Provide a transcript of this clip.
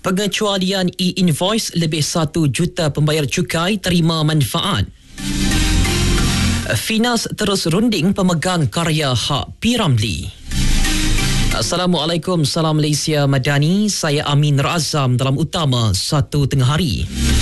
Pengecualian e-invoice, lebih 1 juta pembayar cukai terima manfaat. Finas terus runding pemegang karya hak P. Ramlee. Assalamualaikum, salam Malaysia Madani. Saya Amin Razam dalam utama 1 tengah hari.